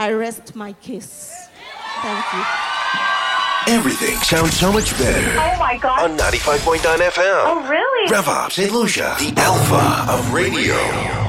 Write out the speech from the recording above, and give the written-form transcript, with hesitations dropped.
I rest my case. Thank you. Everything sounds so much better. Oh my God. On 95.9 FM. Oh really? Rev Up St. Lucia, the alpha of radio.